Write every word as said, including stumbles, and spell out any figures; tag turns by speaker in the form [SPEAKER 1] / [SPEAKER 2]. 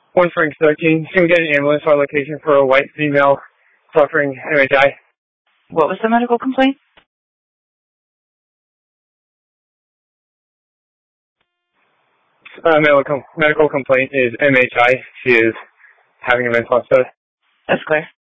[SPEAKER 1] One Frank thirteen. Can we get an ambulance to our location for a white female suffering M H I?
[SPEAKER 2] What was the medical complaint?
[SPEAKER 1] Uh, medical, medical complaint is M H I. She is having a mental episode.
[SPEAKER 2] That's clear.